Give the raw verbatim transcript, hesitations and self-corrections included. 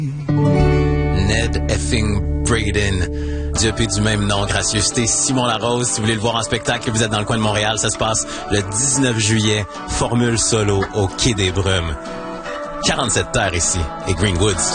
Ned effing Braden, du E P du même nom, gracieuseté Simon Larose. Si vous voulez le voir en spectacle et vous êtes dans le coin de Montréal, ça se passe le dix-neuf juillet, formule solo au Quai des Brumes. quarante-sept terres ici et Greenwoods.